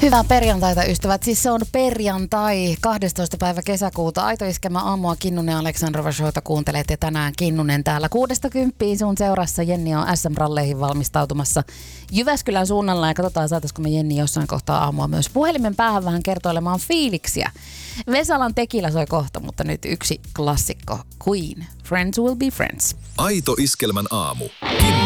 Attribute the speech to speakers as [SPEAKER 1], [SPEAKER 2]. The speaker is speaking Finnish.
[SPEAKER 1] Hyvää perjantaita, ystävät. Siis se on perjantai, 12. päivä kesäkuuta. Aito Iskelmä aamua, Kinnunen ja Aleksandrova showta kuuntelet. Ja tänään Kinnunen täällä 6-10 sun seurassa. Jenni on SM-ralleihin valmistautumassa Jyväskylän suunnalla. Ja katsotaan, saataisiko me Jenni jossain kohtaa aamua myös puhelimen päähän vähän kertoilemaan fiiliksiä. Vesalan Tekilä soi kohta, mutta nyt yksi klassikko. Queen, Friends Will Be Friends.
[SPEAKER 2] Aito Iskelmän aamu. Kinnunen